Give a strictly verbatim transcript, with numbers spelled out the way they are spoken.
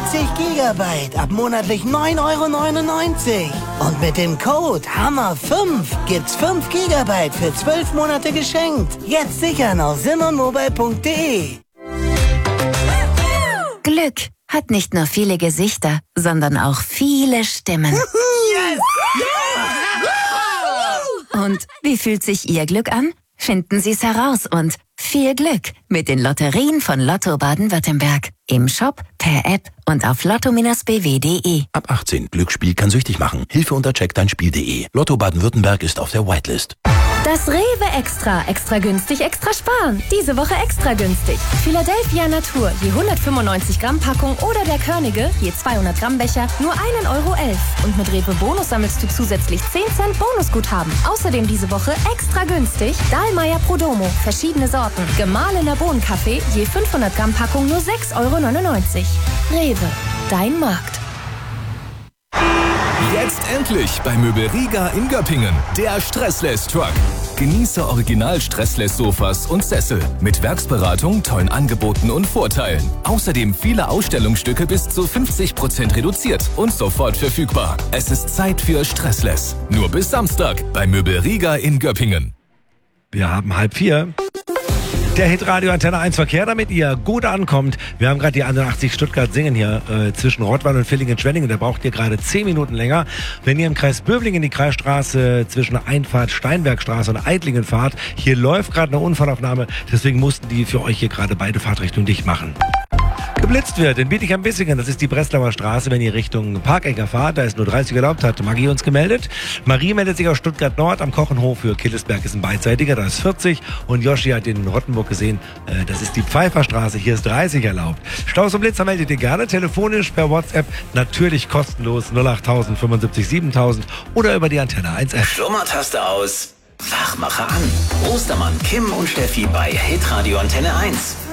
vierzig Gigabyte ab monatlich neun Euro neunundneunzig. Und mit dem Code Hammer fünf gibt's fünf Gigabyte für zwölf Monate geschenkt. Jetzt sichern auf simonmobile punkt de. Glück hat nicht nur viele Gesichter, sondern auch viele Stimmen. Yes! Und wie fühlt sich Ihr Glück an? Finden Sie es heraus und viel Glück mit den Lotterien von Lotto Baden-Württemberg. Im Shop, per App und auf lotto Bindestrich b w punkt de. Ab achtzehn. Glücksspiel kann süchtig machen. Hilfe unter check dein spiel punkt de. Lotto Baden-Württemberg ist auf der Whitelist. Das Rewe Extra. Extra günstig, extra sparen. Diese Woche extra günstig. Philadelphia Natur, je hundertfünfundneunzig Gramm Packung oder der Körnige, je zweihundert Gramm Becher, nur ein Euro elf. Und mit Rewe Bonus sammelst du zusätzlich zehn Cent Bonusguthaben. Außerdem diese Woche extra günstig Dahlmeier Prodomo, verschiedene Sorten. Gemahlener Bohnenkaffee, je fünfhundert Gramm Packung nur sechs Euro neunundneunzig. Rewe, dein Markt. Jetzt endlich bei Möbel Riga in Göppingen. Der Stressless-Truck. Genieße Original-Stressless-Sofas und Sessel. Mit Werksberatung, tollen Angeboten und Vorteilen. Außerdem viele Ausstellungsstücke bis zu fünfzig Prozent reduziert und sofort verfügbar. Es ist Zeit für Stressless. Nur bis Samstag bei Möbel Riga in Göppingen. Wir haben halb vier. Der Hitradio Antenne eins Verkehr, damit ihr gut ankommt. Wir haben gerade die einundachtzig Stuttgart Singen hier äh, zwischen Rottweil und Villingen-Schwenningen. Der braucht ihr gerade zehn Minuten länger. Wenn ihr im Kreis Böblingen in die Kreisstraße zwischen Einfahrt Steinbergstraße und Eidlingen fahrt, hier läuft gerade eine Unfallaufnahme. Deswegen mussten die für euch hier gerade beide Fahrtrichtungen dicht machen. Geblitzt wird in Bietigheim-Bissingen, das ist die Breslauer Straße, wenn ihr Richtung Parkecker fahrt, da ist nur dreißig erlaubt, hat Magie uns gemeldet. Marie meldet sich aus Stuttgart Nord, am Kochenhof für Killesberg ist ein beidseitiger, da ist vierzig und Joschi hat den in Rottenburg gesehen, äh, das ist die Pfeifferstraße, hier ist dreißig erlaubt. Staus und Blitzer meldet ihr gerne, telefonisch, per WhatsApp, natürlich kostenlos null acht null null fünfundsiebzig siebentausend oder über die Antenne eins F. Schlummertaste aus, Wachmacher an. Ostermann, Kim und Steffi bei Hitradio Antenne eins.